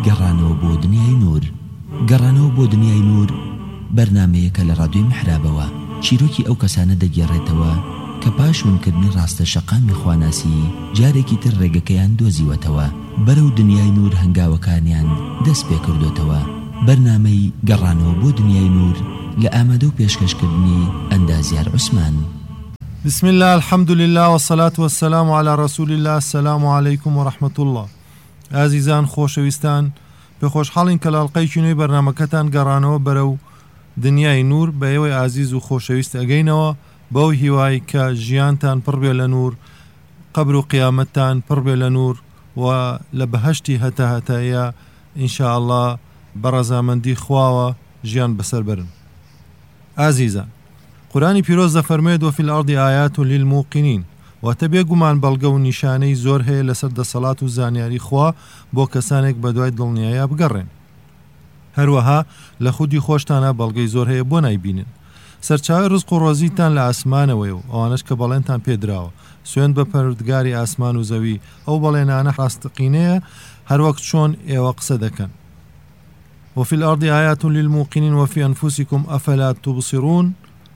گەڕانەوە بۆ دنیای نور. گەڕانەوە بۆ دنیای نور بەرنامەیەکە لە ڕادیۆی میحرابەوە چیرۆکی ئەو کەسانە دەگێڕێتەوە کە پاش ونکردنی ڕاستە شەقامی خواناسی جارێکی تر ڕێگەکەیان دۆزیوەتەوە بەرەو دنیای نور هەنگاوەکانیان دەست پێ کردوتەوە. بەرنامەی گەڕانەوە بۆ دنیای نور لە ئامادە و پێشکەشکردنی ئەندازیار عوسمان. بسم الله الحمد لله والصلاة والسلام على رسول الله. السلام عليكم ورحمة الله. عزیزان خۆشەویستان، بەخۆشحاڵین کە لاڵقەیەکی نوێی بەرنامەکەتان گەڕانەوە بەرەو دنیای نور بە ئێوەی عزیز و خۆشەویست ئەگەینەوە بەو هیوای کە ژیانتان پڕ بێ لە نور، قبر و قیامەتتان پڕ بێ لە نور و لە بەهەشتی هەتایە ئینشاء الله بەڕەزامەندی خواوە ژیان بەسەر برن. عزیزان، قورآنی پیرۆز دەفەرمێت وفی الأرض آیات للموقنین، واتە بێگومان بەڵگە و نیشانەی زۆر هەیە لەسەر دەسەڵات و زانیاری خوا بۆ کەسانێک بە دوای دڵنیایە بگەڕێن. هەروەها لە خودی خۆشتانە بەڵگەی زۆر هەیە بۆ نایبینن. سەرچاوی ڕزق و ڕۆزیتان لە ئاسمانەوەی و ئەوانش کە بەڵێنتان پێدراوە. سوێن بە پەروەردگاری ئاسمان و زەوی، ئەو بەڵێنانە ڕاستەقینەیە هەروەک چۆن ئێوە قسە دەکەن. وفي الأرض آيات للموقنين وفي أنفسكم أفلا تبصرون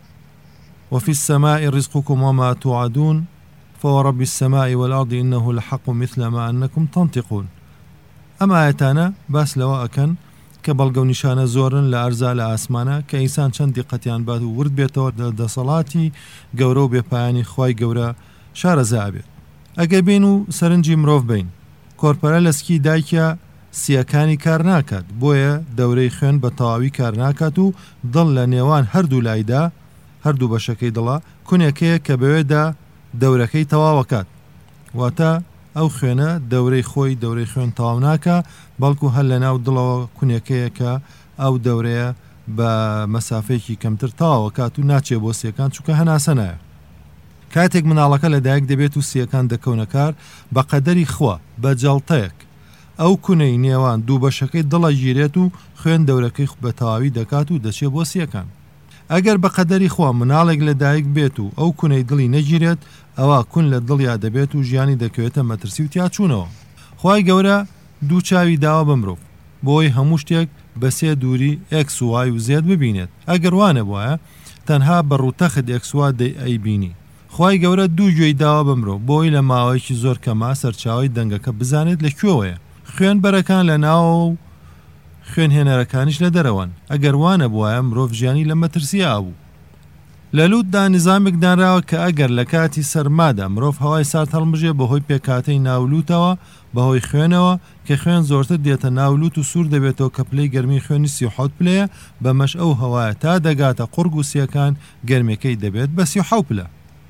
وفي السماء رزقكم وما توعدون فورب السماء والأرض إنه لحق مثل ما أنكم تنطقون. أما آياتنا باس لوا أكن كبلغو نشانة زورن لأرزال آسمانا كإنسان چند دقتيان بات ورد بيتو دا صلاتي قورو بيباياني خواي قورا شار زابي أگه بينو سرنجي مروف بين كورپەرە لەسکی دایکە سیەکانی کار ناکات، بۆیە دەورەی خوێن بە تەواوی کار ناکات و دڵ لە نێوان هەردوو لایدا، هەردوو بەشەکەی دڵە کونێکەیە کە بەوێدا دەورەکەی تەواوەکات. واتە ئەو خوێنە دەورەی خۆی دەورەی خوێن تەواو ناکە، بەڵکو هەر لە ناو دڵەوە کونێکەیە کە ئەو دەورەیە بە مەسافەیەکی کەمتر تەواوەکات و ناچێ بۆ سیەکان چونکە هەناسە نایە. کاتێک مناڵەکە لە دایک دەبێت و سیەکان دەکەونە کار بە قەدەری خوا بە جەڵتەیەک ئەو کونەی نێوان دوو بەشەکەی دڵە گیرێت و خوێن دەورەکەی بە تەواوی دەکات و دەچێت بۆ سیەکان. ئەگەر بە قەدەری خوا مناڵێک لە دایک بێت و ئەو کونەی دڵی نەگیرێت، ئەوە کون لە دڵیا دەبێت و ژیانی دەکەوێتە مەترسی و تیاچوونەوە. خوای گەورە دوو چاوی داوە بە مرۆڤ بۆی هەموو شتێک بە سێ دووری ئێکس و وای و زێد ببینێت. ئەگەر وانە بواە تەنها بە ڕووتەخت ئێکس وا ئەیبینی. خوای گەورە دوو گوێی داوە بە مرۆڤ بۆی لە ماوەیەکی زۆر کەما سەرچاوی دەنگەکە بزانێت لەکوێوەیە. خوێنبەرەکان لە ناوە و خوێن هێنەرەکانیش لە دەرەوەن. ئەگەر وانە بواە مرۆڤ ژیانی لە مەترسیە بوو. لە لووتدا نظامێک دانراوە کە ئەگەر لە کاتی سەرمادا مرۆڤ هەوای سارد هەڵمژێ بەهۆی پێکاتەی ناولووتەوە بەهۆی خوێنەوە کە خوێن زۆرتر دێتە ناولووت و سوور دەبێتەوە کە پلەی گەرمی خوێنی 37 پلەیە بەمەش ئەو هەوایە تا دەگاتە قورگ و سیەکان گەرمەکەی دەبێت بە 37 پلە.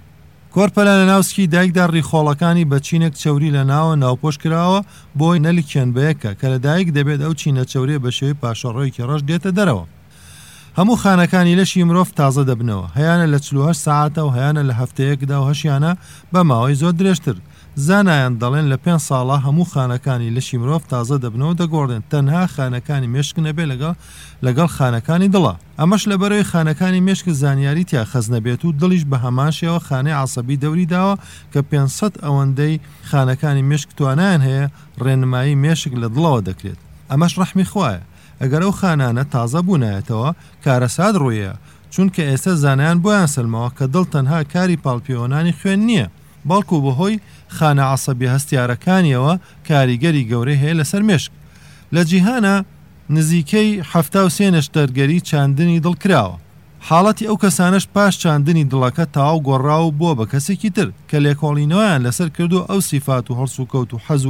کۆرپەلە لە ناوسکی دایکدا ڕیخۆڵەکانی بە چینێک چەوری لە ناوە ناوپۆش کراوە بۆی نەلیکێن بەیەکە کە لە دایک دەبێت ئەو چینە چەوریە بە شێوەی پاشەڕۆیەکی ڕەش دێتە دەرەوە. هەموو خانەکانی لەشی مرۆڤ تازە دەبنەوە، هەیانە لە 48 ساعتە و هەیانە لە هەفتەیەکدا و هەشیانە بە ماوەی زۆر درێژتر. زانایان دەڵێن لە 5 ساڵە هەموو خانەکانی لەشی مرۆڤ تازە دەبنەوە دەگۆڕێن، تەنها خانەکانی مێشک نەبێ لەگەڵ خانەکانی دڵە. ئەمەش لەبەرەوەی خانەکانی مێشک زانیاری تیا خەز نەبێت و دڵیش بە هەمان شێوە خانەی عەسەبی دەوری داوە کە 500 ئەوەندەی خانەکانی مێشک توانایان هەیە ڕێنمایی مێشک لە دڵەوە دەکرێت. ئەمەش ڕەحمی خوایە. ئەگەر ئەو خانانە تازە بوونایەتەوە کارەساد ڕوویە، چونکە ئێستا زانایان بۆیان سلمەوە کە دڵ تەنها کاری پاڵپیۆنانی خوێن نییە، بەڵکو بەهۆی خانە عەسەبی هەستیارەکانیەوە کاریگەری گەورەی هەیە لەسەر مێشک. لە جیهانە نزیکەی 73 نەشتەرگەری چاندنی دڵ کراوە. حاڵەتی ئەو کەسانش پاش چاندنی دڵەکە تاو گۆڕاو بووە بە کەسێکی تر کە لێکۆڵینەوەیان لەسەر کردو ئەو سیفات و هەڵس و کەوت و حەز و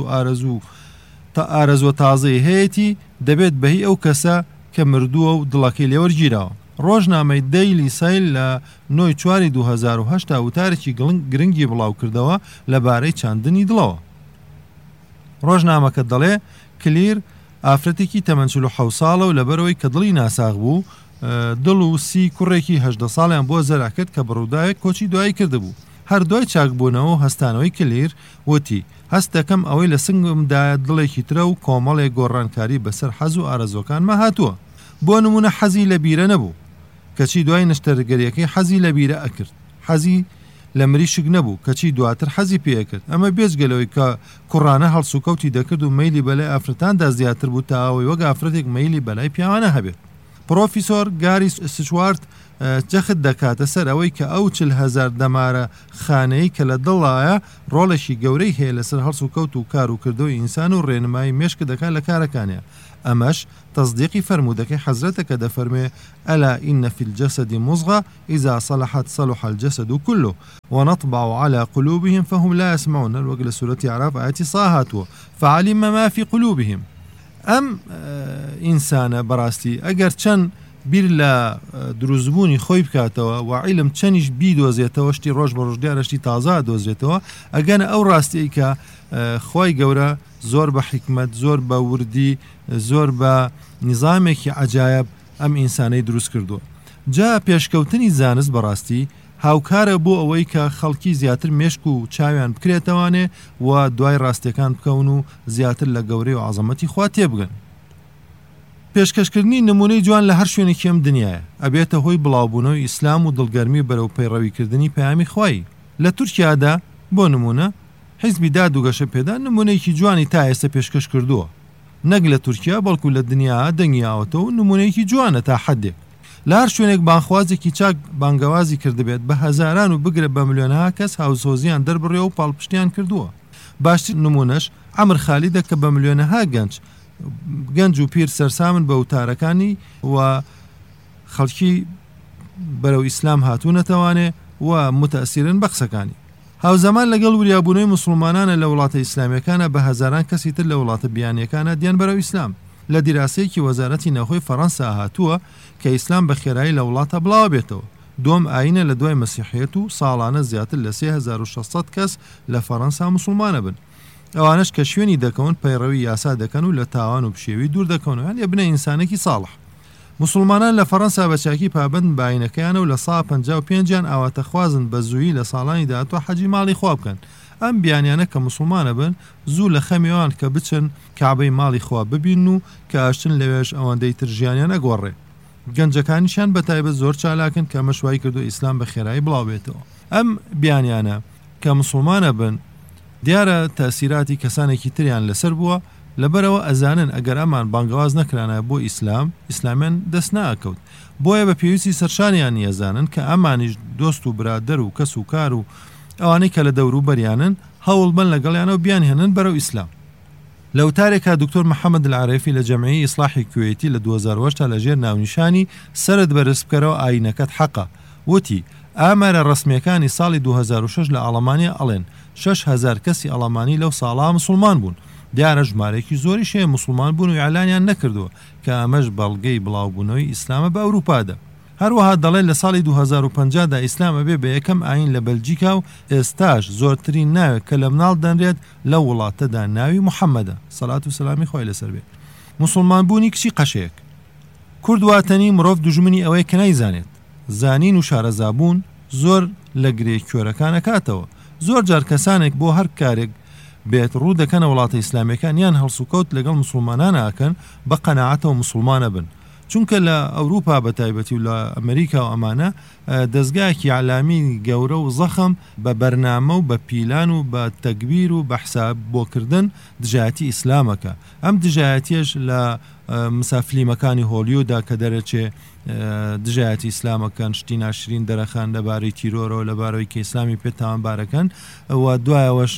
ئارەزوە تازەی هەیەی دەبێت بەهی ئەو کەسە کە مردووە و دڵەکەی لێوەرگیراوە. ڕۆژنامەی دەیلی سایل لە 9 چواری 2008 وتارێکی گرنگی بڵاو کردەوە لەبارەی چاندنی دڵەوە. ڕۆژنامەکە دەڵێ کلیر ئافرەتێکی تەمەن 47 ساڵە و لەبەرەوەی کە دڵی ناساغ بوو دڵ و سی کوڕێکی 18 ساڵیان بۆ زەراکرد کە بڕوودایەک کۆچی دوایی کردبوو. هەر دوای چاکبوونەوە و هەستانەوەی کلیر وتی هەست دەکەم ئەوەی لە سنگمدایە دڵێکی ترە و کۆمەڵێک گۆڕانکاری بەسەر حەز و ئارەزۆکانمە هاتووە. بۆ نمونە حەزی لە بیرە نەبوو، کەچی دوای نەشتەرگەریەکەی حەزی لە بیرە ئەکرد. حەزی لە مریشک نەبوو کەچی دواتر حەزی پێکرد ئەمە بێجگەلەوەی کە کوڕانە هەڵسوکەوتی دەکرد و مەیلی بەلای ئافرەتاندا زیاتر بوو تا ئەوەی وەک ئافرەتێک مەیلی بەلای پیاوانە هەبێت. پرۆفیسۆر گاری سچوارت جەخت دەکاتە سەر ئەوەی کە ئەو 40,000 دەمارە خانەی کە لە دڵایە ڕۆڵێکی گەورەی هەیە لەسەر هەڵسوکەوت و کار و کردەوەی ئینسان و ڕێنمایی مێشک دەکات لە کارەکانیە. ئەمەش تەصدیقی فەرمودەکەی حەزرەتە کە دەفەرمێ ئەلا ئین فی الجەسەد مزغة إذا صلحت صلح الجسد كله ونطبع على قلوبهم فهم لا يسمعون وەک لە سورەتی عەراف ئاەتی سا هاتووە فعلم ما في قلوبهم. ئەم ئینسانە بەڕاستی ئەگەر چەند بیر لە دروستبوونی خۆی بکاتەوە و عیلم چەندیش بیدۆزێتەوە شتی ڕۆژ بە ڕۆژ دیارەشتی تازا دۆزێتەوە ئەگەنە ئەو ڕاستی کە خۆی گەورە زۆر بە حکمت زۆر بە وردی زۆر بە نظامێکی عەجایب ئەم ئینسانەی دروست کردووە. جا پێشکەوتنی زانست بەڕاستی هاوکارە بۆ ئەوەی کە خەڵکی زیاتر مێشک و چاویان بکرێتەوانێ و دوای ڕاستیەکان بکەون و زیاتر لە گەورەی و عەزەمەتی خوا تێبگەن. پێشکەشکردنی نمونەی جوان لە هەر شوێنێکی ئەم دنیاە ئەبێتە هۆی بڵاوبوونەوەی ئیسلام و دڵگەرمی بەرەو پەیڕەویکردنی پەیامی خوای. لە تورکیادا بۆ نمونە حیزبی داد و گەشە پێدا نمونەیەکی جوانی تا ئێستا پێشکەش کردووە نەک لە تورکیا بەڵکو لە دنیا دەنگیاوەتەوە و نمونەیەکی جوانە تا حەدێک. لە هەر شوێنێک بانخوازێکی چاک بانگەوازی کردبێت بە هەزاران و بگرە بە ملیۆنەها کەس هاوسۆزیان دەربڕێ و پاڵپشتیان کردووە. باشتر نمونەش عەمر خالیدە کە بە ملیۆنەها گەنج و پیر سەرسامن بە وتارەکانی و خەڵکی بەرەو ئیسلام هاتوونەتەوانێ و متەئسیرن بە قسەکانی. هاوزەمان لەگەڵ وریابوونەوەی مسلمانانە لە وڵاتە ئیسلامیەکانە بە هەزاران کەسی تر لە وڵاتە بیانیەکانە دیان بەرەو ئیسلام. لە دیراسەیەکی وەزارەتی نەوخۆی فەڕەنسا هاتووە کە ئیسلام بە خێرایی لە وڵاتە بڵاو بێتەوە. دوم ئاینە لە دوای مەسیحیەت و ساڵانە زیاتر لە 3600 کەس لە فەڕەنسا مسلمانە بن. ئەوانش کە شوێنی دەکەون پەیڕەوی یاسا دەکەن و لە تاوان و پشێوی دوور دەکەون و هەن بنە ئینسانێکی ساڵح. مسلمانان لە فەڕەنسا بەچاکی پابند باینەکەیانە و لە ساڵ 55 ئاواتە خوازن بە زووی لە ساڵانی داهاتوە حەجی ماڵی خوا بکەن. ئەم بیانیانە کە مسلمانە بن زوو لە خەمیەوان کە بچن کعبەی ماڵی خوا ببین و کە ئاشتن لەوێش ئەوەندەی تر ژیانیان ئەگۆڕێ. گەنجەکانیشان بەتایبەت زۆر چالاکن کە مەشوای کردو ئیسلام بە خێرایی بڵاو بێتەوە. ئەم بیانیانە کە مسلمانە بن دیارە تەسیراتی کەسانێکی تریان لەسەر بووە لەبەرەوە ئەزانن ئەگەر ئەمان بانگەواز نەکرانە بۆ ئیسلامیان دەست ناکەوت. بۆیە بە پێویستی سەرشانیان نیەزانن کە ئەمانیش دۆست و برادەر و کەس و کار و ئەوانەی کە لە دەورو بەریانن هەوڵ بن لەگەڵیانەوە بیان هێنن بەرەو ئیسلام. لە وتارێکا دکتۆر محەممەد العارفی لە جەمعیەی ئیسلاحی کوێیەتی لە 2008 لە ژێر ناونیشانی سەرت بەرز بکەرەوە ئاینەکەت حەقە وتی ئامارە ڕسمیەکانی ساڵی 2006 لە ئەڵەمانیا ئەڵێن 6,000 کەسی ئەڵەمانی لەو ساڵا مسلمان بوون. دیارە ژمارێکی زۆری شێ مسلمان بوون و ئیعلانیان نەکردووە کە ئەمەش بەڵگەی بڵاوبوونەوەی ئیسلامە بە ئەوروپادا. هەروەها دەڵێن لە ساڵی 2050دا ئیسلامە بێ بە یەکەم ئاین لە بەلجیکا و ئێستاش زۆرترین ناوێت کە لە مناڵ دەنرێت لە وڵاتەدا ناوی محەممەدە سەڵات و سەلامی خۆی لەسەر بێت. مسلمان بوونی کچی قەشەیەک. کورد واتەنی مرۆڤ دوژمنی ئەوەی کە نایزانێت. زانین و شارەزابوون زۆر لە گرێ کوێرەکانە کاتەوە. زۆر جار کەسانێک بۆ هەر کارێک بێت ڕوو دەکەنە وڵاتە ئیسلامیەکان یان هەڵسوکەوت لەگەڵ مسلمانان ئاکەن بە قەناعەتەوە مسلمانە بن. چونکە لە ئەوروپا بەتایبەتی و لە ئەمریکا و ئەمانە دەستگایەکی عەلامی گەورە و زەخم بە بەرنامە و بە پیلان و بە تەکبیر و بە حساب بۆکردن دژایەتی ئیسلامەکە. ئەم دژایەتیش لە مسافلیمەکانی هۆلیوودا کە دەرەچێ دژایەتی ئیسلامەکان شتی ناشرین دەرەخان لەبارەی تیرۆرەوە لەبارەوەی کە ئیسلامی پێ تاوانبارەکەن و دوایەوەش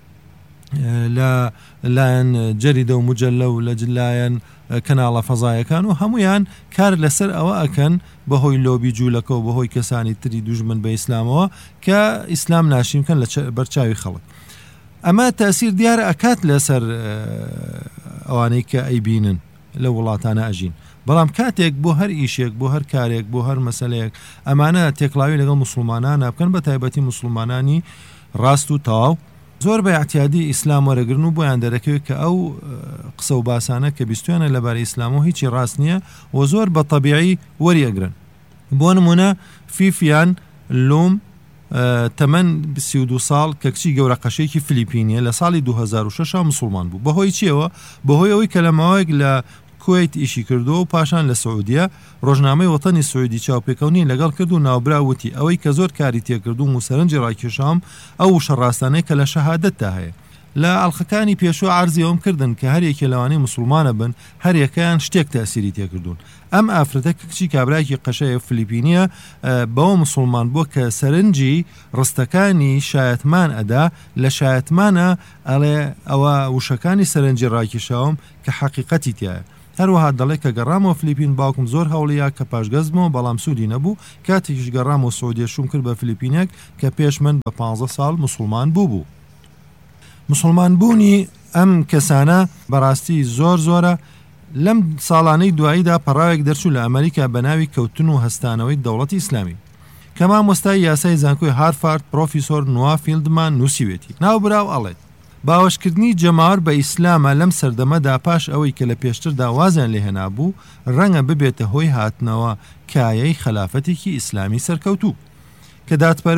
لە لایەن جەریدە و مجەلە و لە لایەن کەناڵە فەزایەکان و هەمویان کار لەسەر ئەوە ئەکەن بەهۆی لۆبی جوولەکە و بەهۆی کەسانی تری دوژمن بە ئیسلامەوە کە ئیسلام ناشین بکەن لە بەرچاوی خەڵک. ئەمە تەسیر دیارە ئەکات لەسەر ئەوانەی کە ئەیبینن لە وڵاتانە ئەژین. بەڵام کاتێک بۆ هەر ئیشێک بۆ هەر کارێک بۆ هەر مەسەلەیەک ئەمانە تێکڵاوی لەگەڵ مسلمانان نابکەن بە تایبەتی مسلمانانی ڕاست و تاو زۆر بە اعتیادی ئیسلام وەرەگرن و بۆیان دەرەکەوێت کە ئەو قسە و باسانە کە بیستویانە لەبارەی ئیسلام و هیچی ڕاست نییە و زۆر بە تەبیعی وەریەگرن. بۆ نمونە فیفیان لوم تەمەن 32 ساڵ کە کچی گەورە قەشەیەکی فلیپینیە لە ساڵی 2006 مسلمان بوو. بەهۆی چیەوە؟ بەهۆی ئەوەی کە لە ماوەیەک لە کوێیت ئیشی کردو و پاشان لە سعودیە ڕۆژنامەی وەتەنی سعودی چاوپێکەوتنی لەگەڵ کرد و ناوبرا وتی ئەوەی کە زۆر کاری تێکردوم و سەرنجی ڕاکێشام ئەو شەڕاستانەی کە لە شەهادەتدا هەیە. لە ئەڵخەکانی پێشوە عەرزی ئەوم کردن کە هەر یەکێ لەوانەی موسڵمانە بن هەر یەکەیان شتێک تەسیری تێکردوون. ئەم ئافرەتە کچی کابراایکی قەشەیە فلیپینیە بەوە موسڵمان بووە کە سەرنجی ڕستەکانی شایەتمان ئەدا لە شایەتمانە ئەڵێ ئەوە وشەکانی سەرنجی ڕاکێشاوم کە حەقیقەتی تایە. هەروەها دەڵێ کە گەڕامەوە فلیپین باوکم زۆر هەوڵەیە کە پاشگەزمەوە بەڵام سوودی نەبوو کاتێکیش گەڕامەوە سعودیە شوم کرد بە فلیپینێک کە پێش من بە 15 ساڵ موسڵمان بوو. مسلمان بوونی ئەم کەسانە بەڕاستی زۆر زۆرە. لەم ساڵانەی دواییدا پەڕاوێک دەرچوو لە ئەمریکا بە ناوی کەوتن و هەستانەوەی دەوڵەتی ئیسلامی کە مامۆستای یاسای زانکۆی هارفارد پرۆفیسۆر نوا فیلدمان نووسیوێتی. ناوبراو ئەڵێت باوەشکردنی جەماوەر بە ئیسلامە لەم سەردەمەدا پاش ئەوەی کە لە پێشتردا وازیان لێهێنا بوو ڕەنگە ببێتە هۆی هاتنەوە کایەی خەلافەتێکی ئیسلامی سەرکەوتوو کە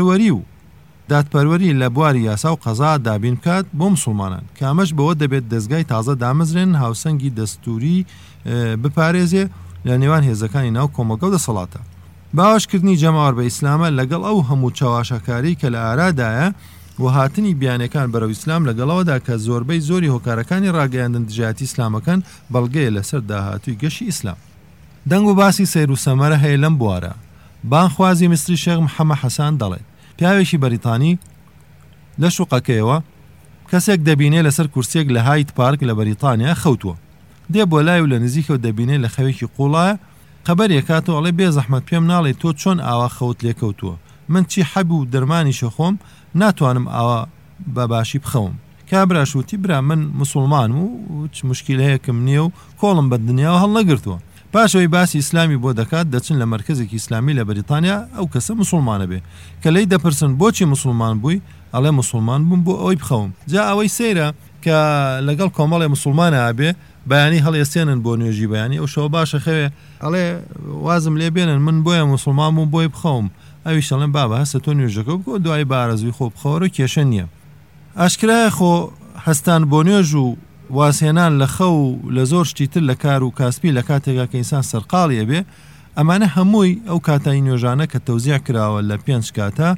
دادپەروەری لە بواری یاسا و قەزا دابین بکات بۆ مسلمانان کامەش بەوە دەبێت دەستگای تازە دامەزرێن هاوسەنگی دەستوری بپارێزێ لە نێوان هێزەکانی ناو کۆمەلگە و دەسەڵاتە. باوەشکردنی جەماوەر بە ئیسلامە لەگەڵ ئەو هەموو چاواشەکاری کە لە ئارادایە و هاتنی بیانەکان بەرەو ئیسلام لەگەڵەوەدا کە زۆربەی زۆری هۆکارەکانی ڕاگەیاندن دژایەتی ئیسلامەکان بەڵگەیە لەسەر داهاتووی گەشی ئیسلام. دەنگ و باسی سەیر و سەمەرە هەیە لەم بوارە. بانخوازی مصری شێخ محەممەد حەسان دەڵێت پیاوێکی بەریتانی لە شوقەکەیەوە کەسێک دەبینێ لەسەر کورسێک لە هایت پارک لە بەریتانیا خەوتووە دێ بۆ لای و لە نزیکەوە دەبینێ لە خەوێکی قوڵایە خەبەرێک کاتەوە ئەڵێ بێ زەحمەت پێم ناڵێ تۆ چۆن ئاوا خەوت لێکەوتووە من چی حەب و دەرمانی شەخۆم ناتوانم ئاوا بەباشی بخەوم. کابراشوتی برا من مسلمانم و مشکلەیەکم نییە و کۆڵم بە دنیاوە هەڵ نەگرتووە. پاشەوەی باسی ئیسلامی بۆ دەکات دەچن لە مرکزێکی ئیسلامی لە بەریتانیا ئەو کەسە مسلمانە بێ کە لی دەپرسن بۆچی مسلمان بووی ئەڵێ مسلمان بووم بۆ ئەوەی بخەوم. جا ئەوەی سەیرە کە لەگەڵ کۆمەڵی مسلمانە ئابێ بەیانی هەڵێستێنن بۆ نوێژی بەیانی ئەو شەوە باشە خەوێ ئەڵێ وازم لێ بێنن من بۆیە مسلمان بووم بۆی بخەوم ئەوی شەڵێن بابە هەستە تۆ نوێژەکە بکۆ دوای بارەزوی خۆ بخەوەرە کێشە نییە. ئاشکرایە خۆ هەستان بۆ نوێژ و واسێنان لە خەو لە زۆر شتیتر لە کار و کاسپی لە کاتێکا کە ئینسان سەرقاڵیە بێ ئەمانە هەمووی ئەو کاتایی نوێژانە کە تەوزیع کراوە لە 5 کاتە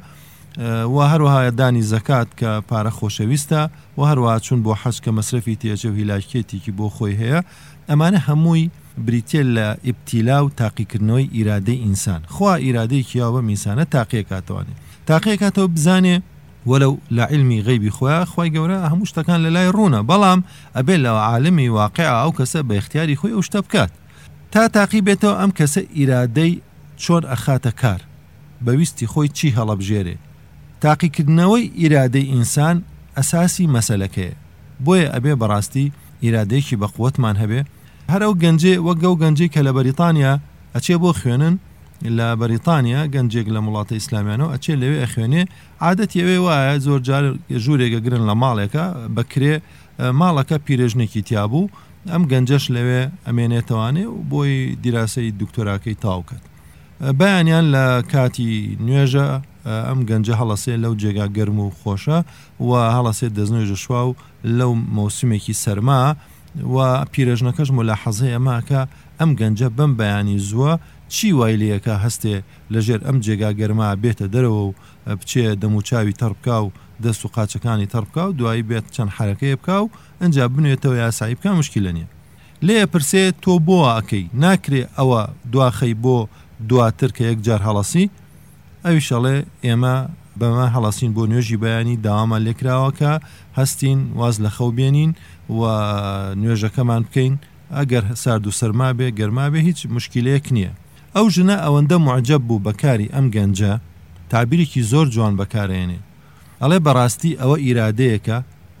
و هەروەها دانی زەکات کە پارە خۆشەویستە و هەروەها چون بۆ حەج کە مەسرەفی تێجە و هیلاکێتێکی بۆ خۆی هەیە ئەمانە هەمووی بریتێ لە ئیبتیلا و تاقیکردنەوەی ئیرادەی ئینسان خوا ئیرادەیەکی یاوە میسانە تاقیەکاتەوەنێ تاقیەکاتەوە بزانێ وەلو لە علمی غیبی خۆیان خۆی گەورە هەموو شتەکان لە لای ڕوونە بەڵام ئەبێت لە عالمی واقع ئەو کەسە بە اختیاری خۆی ئەو شتە بکات تا تاقی بێتەوە ئەم کەسە ئیرادەی چۆن ئەخاتە کار بەویستی خۆی چی هەڵەبژێرێ. تاقیکردنەوەی ئیرادەی ئینسان ئەساسی مەسەلەکەیە بۆیە ئەبێ بەڕاستی ئیرادەیەکی بە قووەتمان هەبێ. هەر ئەو گەنجێ وەک ئەو گەنجەی کە لە بەریتانیا ئەچێ بۆ خوێنن لە بەریتانیا گەنجێک لە وڵاتە ئیسلامیانەوە ئەچێ لەوێ ئەخوێنێ عادەتی ئەوێ وایە زۆر جار ژوورێکە گرن لە ماڵێکە بەکرێ ماڵەکە پیرێژنێکی تیابوو ئەم گەنجەش لەوێ ئەمێنێتەوانێ و بۆی دیراسەی دکتۆراکەی تاوکات. بەیانیان لە کاتی نوێژە ئەم گەنجە هەڵەسێ لەو جێگا گەرم و خۆشە و هەڵەسێت دەستنوێژە شوا و لەو مەوسمێکی سەرما و پیرێژنەکەش ملاحەزەیە ماکە ئەم گەنجە بەم بەیانی زووە چی وای لەکە هەستێ لەژێر ئەم جێگا گەرما بێتە دەرەوە و بچێ دەموچاوی تەڕبکا و دەست و قاچەکانی تەڕبکا و دوایی بێت چەند حرەکەی بکا و ئەنجا بنوێتەوە یاسایی بکە مشکلە نییە. لێ پرسێ تۆ بۆ ئەکەی ناکرێ ئەوە دواخەی بۆ دواتر کە یەک جار هەڵەسی ئەوی شەڵێ ئێمە بەمە هەڵەسین بۆ نوێژی بەیانی داوامە لێکراوەکە هەستین واز لە خەو بێنین و نوێژەکەمان بکەین ئەگەر سارد و سەرما بێ گەرما بێ هیچ مشکلەیەک نییە. ئەو ژنە ئەوەندە معجب بوو بەکاری ئەم گەنجە تعبیرێکی زۆر جوان بەکارێنێ ئەڵێ بەڕاستی ئەوە ئیرادەیەکە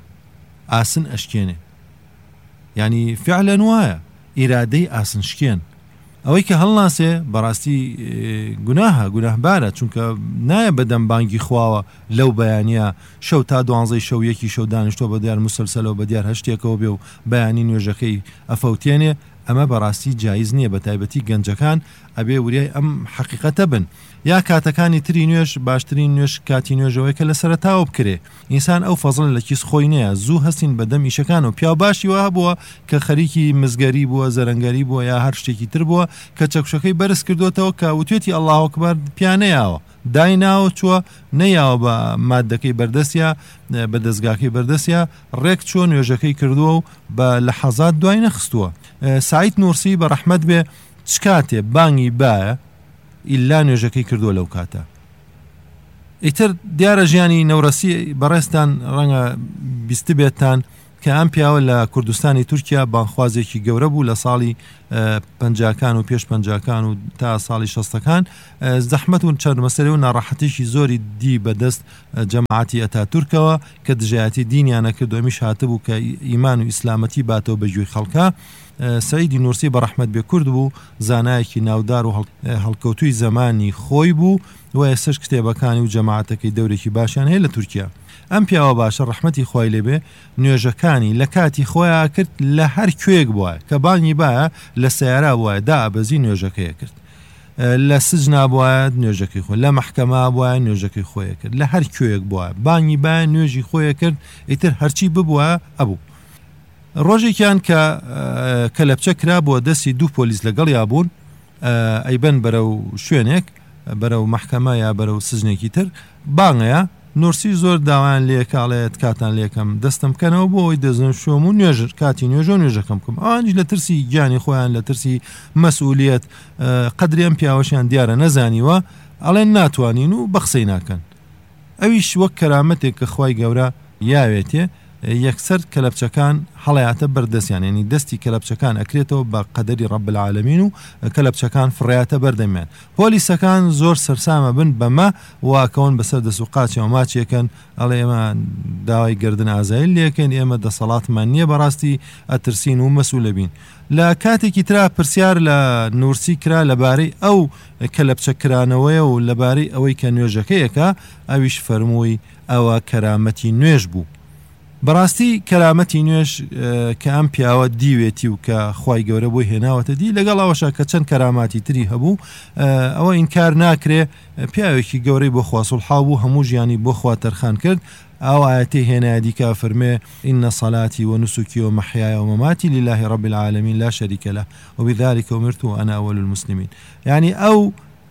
ئاسن ئەشکێنێ ینی فعلەن وایە ئیرادەی ئاسن شکێن ئەوەی کە هەڵناسێ بەڕاستی گوناهە گوناهبارە چونکە نایە بەدەم بانگی خواوە لەو بەیانە شەو تا 12 شەو یەکی شەو دانیشتۆ بە دیار مسلسلەوە بە دیار هەشتێکەوە بێ و بەیانی نوێژەکەی ئەفەوتێنێ ئەمە بەڕاستی جایز نییە، بە تایبەتی گەنجەکان ئەبێ وریای ئەم حەقیقەتە بن. یا کاتەکانی تری نوێش باشترین نوێش کاتی نوێژەوەی کە لە سەرەتاوە بکرێ. ئینسان ئەو فەزڵ لە کیس خۆی نییە، زوو هەستین بەدەم ئیشەکان و پیا باشی وە بووە کە خەریکی مزگەری بووە، زەرەنگەری بووە یا هەر شتێکی تر بووە کە چەکشەکەی بەرز کردوتەوە کە وتێتی ئەڵڵاهو ئەکبەر پیانەیاوە دایناوە چووە نەیاوە بە مادەکەی بەردەستە بە دەستگاکەی بەردەستە ڕێک چۆن نوێژەکەی کردووە و بە لە حەزات دوای نەخستووە. سعید نورسی بە ڕەحمەت بێ چ کاتێ بانگی بایە ئیلا نوێژەکەی کردووە لەو کاتە. ئیتر دیارە ژیانی نەورەسی بەڕێستان ڕەنگە بیست بێتان کە ئەم پیاوە لە کوردستانی تورکیا بانخوازێکی گەورە بوو لە ساڵی 50کان و پێش 50کان و تا ساڵی 60کان زەحمەت و چەرمەسەری و ناڕەحەتێکی زۆری دی بەدەست جەماعەتی ئەتاتورکەوە کە دژایەتی دینیانە کرد و ئەمیش هاتبوو کە ئیمان و ئیسلامەتی باتەوە بەگوێی خەڵکە. سعیدی نورسی بە ڕەحمەت بێ کورد بوو، زانایەکی ناودار و هەڵکەوتووی زەمانی خۆی بوو و ئێستش کتێبەکانی و جەماعەتەکەی دەورێکی باشیان هەیە لە تورکیا. ئەم پیاوە باشە ڕەحمەتی خۆی لێبێ نوێژەکانی لە کاتی خۆیان کرد لە هەر کوێک بووە کە بانگی بایە لە سەیارا بووە دائەبەزی نوێژەکەی کرد، لە سجنا بووە نوێژەکەی خۆی، لە مەحکەما بووە نوێژەکەی خۆی کرد، لە هەر کوێک بووە بانگی بایە نوێژی خۆی کرد. ئیتر هەرچی ببووە ئەبوو. ڕۆژێکیان کە کەلەپچە کرا بۆ دەستی دوو پۆلیس لەگەڵ یا بوون ئەیبەن بەرەو شوێنێک بەرەو مەحکەمە یا بەرەو سجنێکی تر بانگەیە. نورسی زۆر داوایان لێ کاڵێت کاتان لێکم دەستم بکەنەوە بۆ ئەوی دەزن شۆم و نوێژر کاتی نوێژە نوێژەکەم بکەم. ئەوانیش لە ترسی گیانی خۆیان لە ترسی مەسئولیت قەدرێم پیاوەشیان دیارە نەزانیوە ئەڵێن ناتوانین و بەخسەی ناکەن. ئەویش وەک کەرامەتێک کە خوای گەورە یاوێتێ یەکسەر کەلەپچەکان هەڵەیاتە بەردەستیان، ینی دەستی کەلەپچەکان ئەکرێتەوە بە قەدەری ڕەب العالەمین و کەلەپچەکان فڕیاتە بەردەمیان. پۆلیسەکان زۆر سەرسامە بن بەمە واکەون بەسەر دەست و قاچی و ماچیەکەن ئەڵێ ئێمە داوای گردن ئازایل لێکەن، ئێمە دەسەڵاتمان نییە بەڕاستی ئەترسین و مەسوولە بین. لە کاتێکی ترا پرسیار لە نورسی کرا لەبارەی ئەو کەلەپچەکرانەوەیە و لەبارەی ئەوەی کە نوێژەکەیەکە ئەویش فەرمووی ئەوە کەرامەتی نوێژ بوو. بەڕاستی کەرامەتی نوێژ کە ئەم پیاوە دیوێتی و کە خوای گەورە بۆی هێناوەتە دی لەگەڵ ئەوەشە کە چەند کەراماتی تری هەبوو ئەوە ئینکار ناکرێ پیاوێکی گەورەی بۆ خوا سوڵحاو بوو، هەموو ژیانی بۆ خوا تەرخان کرد. ئەو ئاەتی هێنایە دیکە فەرمێ ئین صلاتي ونسكي ومحياي ومماتي لله رب العالمين لا شريك له وبذلك أمرت وأنا أول المسلمين. يعني ئەو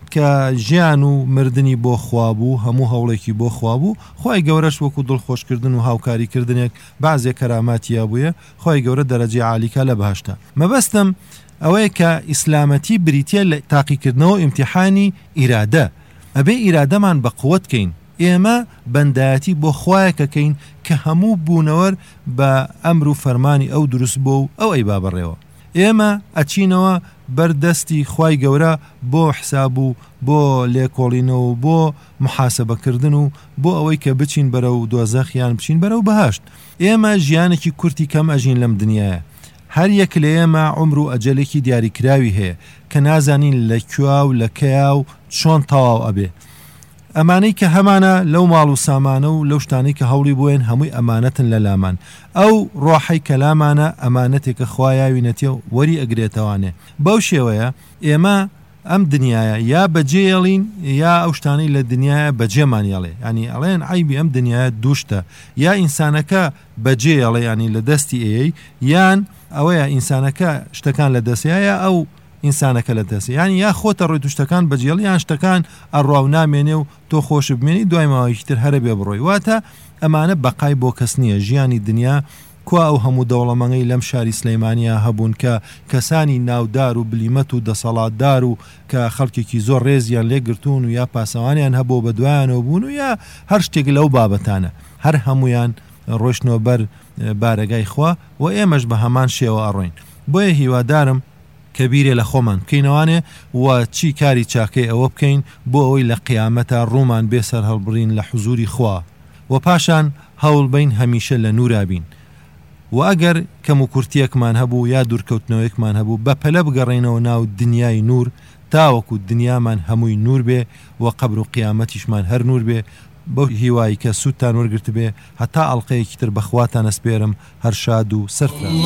کە ژیان و مردنی بۆ خوا بوو، هەموو هەوڵێکی بۆ خوا بوو، خی گەورەش وەکو دڵخۆشکردن و هاوکاریکردنێک بەعزێک کەراماتیە بووە، خی گەورە دەرەجی عالیکە لە بەهەشتا. مەبەستم ئەوەیە کە ئیسلامەتی بریتە لە تاقیکردنەوە ئیمتیحانی ئیرادە، ئەبێ ئیرادەمان بە قووەتکەین، ئێمە بەندایەتی بۆ خوایەکەکەین کە هەموو بوونەوەر بە ئەمر و فەرمانی ئەو دروست بۆ و ئەو ئەی بابڕێەوە. ئێمە ئەچینەوە بەردەستی خوای گەورە بۆ حساب و بۆ لێکۆڵینەوە و بۆ محاسبەکردن و بۆ ئەوەی کە بچین بەرەو دۆزەخیان بچین بەرەو بەهاشت. ئێمە ژیانێکی کورتی کەم ئەژین لەم دنیاە، هەر یەک لە ئێمە عمر و ئەجەلێکی دیاریکراوی هەیە کە نازانین لە کوێ و لە کەیا و چۆن تەواو ئەبێ. ئەمانەی کە هەمانە لەو ماڵ و سامانە و لەو شتانەی کە هەوڵی بووێن هەمووی ئەمانەتن لە لامان. ئەو ڕۆحەی کەلامانە ئەمانەتێکە خوایاوینەتێ وەری ئەگرێتەوانێ. بەو شێوەیە ئێمە ئەم دنیاە یا بەجێڵین یا ئەو شتانەی لە دنیاە بەجێمانیاڵێ، ینی ئەڵێن عیبی ئەم دنیاە دووشتە، یا ئینسانەکە بەجێڵێ ینی لە دەستی ئێی، یان ئەوەیە ئینسانەکە شتەکان لە دەستیایە ئەو ئینسانەکە لە دەست، ینی یا خۆتە ڕۆی توشتەکان بەجێڵ یان شتەکان ئەڕاو نامێنێ و تۆ خۆش بمێنی دوای ماوەیەکتر هەرە بێ بڕۆی. واتە ئەمانە بەقای بۆ کەس نییە. ژیانی دنیا کوا ئەو هەموو دەوڵەمەنگەی لەم شاری سلەیمانیا هەبوون کە کەسانی ناودار و بلیمەت و دەسەڵاتدار و کە خەڵکێکی زۆر ڕێزیان لێگرتوون و یا پاسەوانیان هەبوو بە دوایانەوە بوون و یا هەر شتێک لەو بابەتانە، هەر هەمویان ڕۆشنەوە بەر بارەگای خوا و ئێمەش بە هەمان شێوە ئەڕۆین. بۆیە هیوادارم کەبیرێ لە خۆمان بکەینەوانێ و چی کاری چاکەی ئەوە بکەین بۆ ئەوەی لە قیامەتە ڕوومان بێسەر هەڵبڕین لە حوزوری خوا و پاشان هەوڵ بین هەمیشە لە نورابین. و ئەگەر کەم و کورتیەکمان هەبوو یا دوورکەوتنەوەیەکمان هەبوو بە پەلە بگەڕێنەوە ناو دنیای نور تاوەکو دنیامان هەمووی نور بێ و قەبر و قیامەتیشمان هەر نور بێ. بەو هیوایی کە سوودتان وەرگرت بێ هەتا ئەڵلقەیەکی تر بەخواتان ئەسپێرم هەر شاد و سەرفراز.